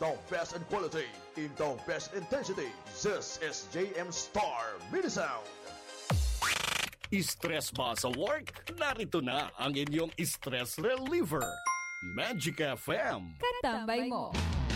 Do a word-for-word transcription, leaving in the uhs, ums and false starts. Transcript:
the best in quality, in the best intensity. This is J M Star Mini Sound. Stress ba sa work? Narito na ang inyong stress reliever. Magic F M. Katambay mo.